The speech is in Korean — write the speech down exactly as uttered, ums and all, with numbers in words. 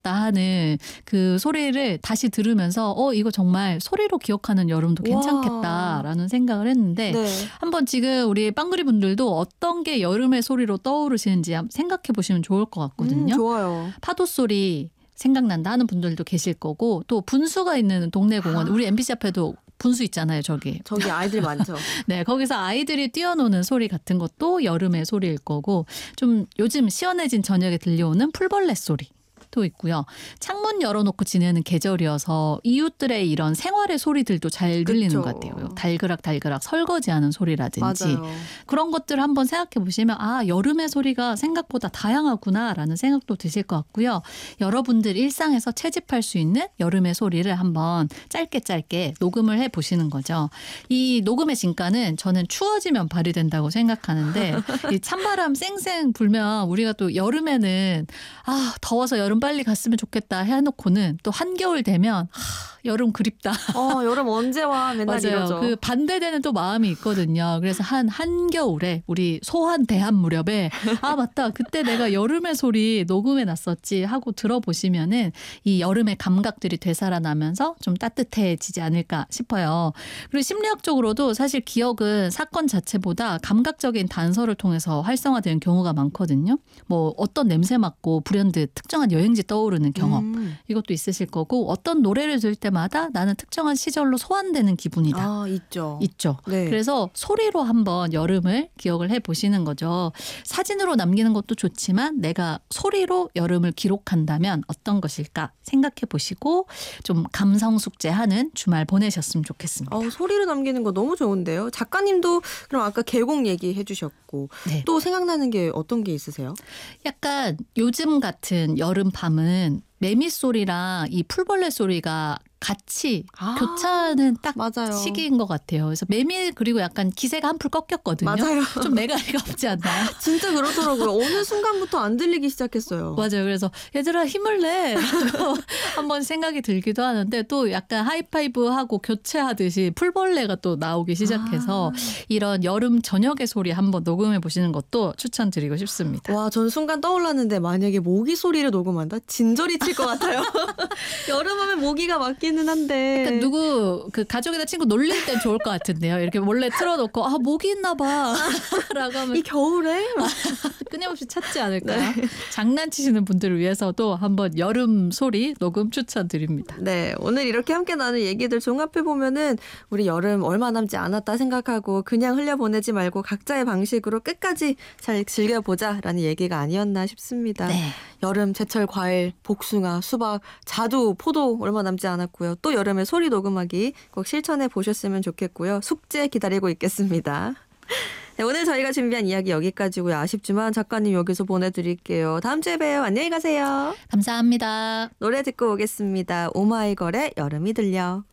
기억났다 하는 그 소리를 다시 들으면서 어 이거 정말 소리로 기억하는 여름도 괜찮겠다라는 생각을 했는데 네. 한번 지금 우리 빵그리 분들도 어떤 게 여름의 소리로 떠오르시는지 한번 생각해 보시면 좋을 것 같거든요. 음, 좋아요. 파도 소리 생각난다 하는 분들도 계실 거고 또 분수가 있는 동네 공원 우리 엠비씨 앞에도 분수 있잖아요, 저기. 저기 아이들 많죠. 네, 거기서 아이들이 뛰어노는 소리 같은 것도 여름의 소리일 거고 좀 요즘 시원해진 저녁에 들려오는 풀벌레 소리. 도 있고요. 창문 열어놓고 지내는 계절이어서 이웃들의 이런 생활의 소리들도 잘 들리는 그쵸. 것 같아요. 달그락달그락 설거지하는 소리라든지 맞아요. 그런 것들을 한번 생각해 보시면 아 여름의 소리가 생각보다 다양하구나라는 생각도 드실 것 같고요. 여러분들 일상에서 채집할 수 있는 여름의 소리를 한번 짧게 짧게 녹음을 해보시는 거죠. 이 녹음의 진가는 저는 추워지면 발휘된다고 생각하는데 이 찬바람 쌩쌩 불면 우리가 또 여름에는 아 더워서 여름 빨리 갔으면 좋겠다 해놓고는 또 한겨울 되면 하, 여름 그립다. 어, 여름 언제 와 맨날 맞아요. 이러죠. 그 반대되는 또 마음이 있거든요. 그래서 한 한겨울에 우리 소환 대한 무렵에 아 맞다 그때 내가 여름의 소리 녹음해 놨었지 하고 들어보시면은 이 여름의 감각들이 되살아나면서 좀 따뜻해지지 않을까 싶어요. 그리고 심리학적으로도 사실 기억은 사건 자체보다 감각적인 단서를 통해서 활성화되는 경우가 많거든요. 뭐 어떤 냄새 맡고 불현듯 특정한 여행지 떠오르는 경험 음. 이것도 있으실 거고 어떤 노래를 들을 때마다 나는 특정한 시절로 소환되는 기분이다. 아, 있죠. 있죠. 네. 그래서 소리로 한번 여름을 기억을 해보시는 거죠. 사진으로 남기는 것도 좋지만 내가 소리로 여름을 기록한다면 어떤 것일까 생각해 보시고 좀 감성 숙제하는 주말 보내셨으면 좋겠습니다. 어, 소리로 남기는 거 너무 좋은데요. 작가님도 그럼 아까 계곡 얘기해 주셨고 네. 또 생각나는 게 어떤 게 있으세요? 약간 요즘 같은 여름 밤은 매미 소리랑 이 풀벌레 소리가 같이 아, 교차하는 딱 맞아요. 시기인 것 같아요. 그래서 매미 그리고 약간 기세가 한풀 꺾였거든요. 맞아요. 좀 매가리가 없지 않나요? 진짜 그렇더라고요. 어느 순간부터 안 들리기 시작했어요. 맞아요. 그래서 얘들아 힘을 내 라고 한번 생각이 들기도 하는데 또 약간 하이파이브하고 교체하듯이 풀벌레가 또 나오기 시작해서 아. 이런 여름 저녁의 소리 한번 녹음해 보시는 것도 추천드리고 싶습니다. 와, 전 순간 떠올랐는데 만약에 모기 소리를 녹음한다? 진저리 칠 것 같아요. 여름하면 모기가 맞기는 한데. 약간 누구 그 가족이나 친구 놀릴 땐 좋을 것 같은데요. 이렇게 몰래 틀어놓고 아 모기 있나 봐 라고 하면 이 겨울에? 끊임없이 찾지 않을까요? 네. 장난치시는 분들을 위해서도 한번 여름 소리 녹음 추천드립니다. 네, 오늘 이렇게 함께 나눈 얘기들 종합해보면은 우리 여름 얼마 남지 않았다 생각하고 그냥 흘려보내지 말고 각자의 방식으로 끝까지 잘 즐겨보자라는 얘기가 아니었나 싶습니다. 네. 여름 제철 과일, 복숭아, 수박, 자두, 포도 얼마 남지 않았고요. 또 여름에 소리 녹음하기 꼭 실천해 보셨으면 좋겠고요. 숙제 기다리고 있겠습니다. 네, 오늘 저희가 준비한 이야기 여기까지고요. 아쉽지만 작가님 여기서 보내드릴게요. 다음 주에 봬요. 안녕히 가세요. 감사합니다. 노래 듣고 오겠습니다. 오마이걸의 여름이 들려.